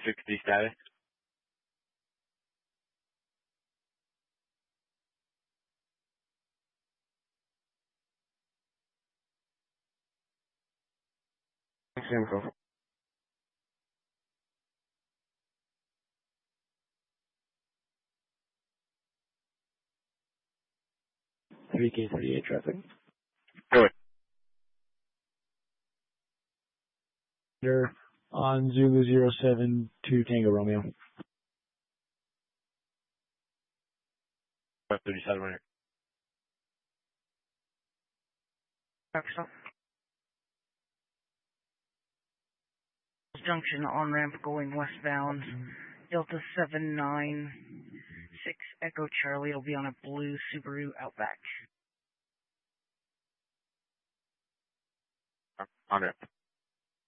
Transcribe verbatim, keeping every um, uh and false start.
sixty status. Simple. three K thirty-eight traffic. Good. On Zulu zero seven two Tango Romeo. thirty-seven. Excellent. Junction on ramp going westbound. Delta seven nine six Echo Charlie will be on a blue Subaru Outback. On ramp.